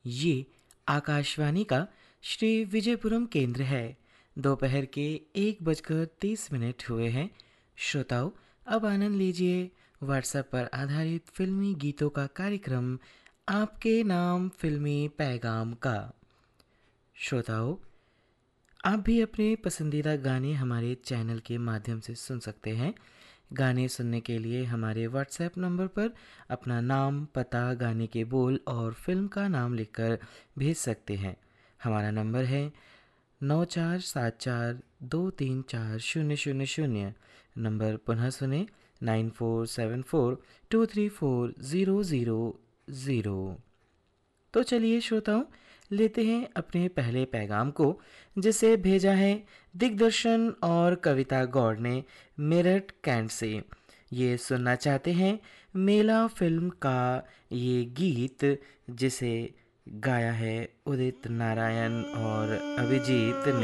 ये आकाशवाणी का श्री विजयपुरम केंद्र है। दोपहर के 1:30 हुए हैं। श्रोताओं, अब आनंद लीजिए व्हाट्सएप पर आधारित फिल्मी गीतों का कार्यक्रम आपके नाम फिल्मी पैगाम का। श्रोताओं, आप भी अपने पसंदीदा गाने हमारे चैनल के माध्यम से सुन सकते हैं। गाने सुनने के लिए हमारे व्हाट्सएप नंबर पर अपना नाम, पता, गाने के बोल और फिल्म का नाम लिखकर भेज सकते हैं। हमारा नंबर है 9474234000। नंबर पुनः सुने 9474234000। तो चलिए श्रोताओं, लेते हैं अपने पहले पैगाम को, जिसे भेजा है दिग्दर्शन और कविता गौड़ ने मेरठ कैंट से। ये सुनना चाहते हैं मेला फिल्म का ये गीत, जिसे गाया है उदित नारायण और अभिजीत ने।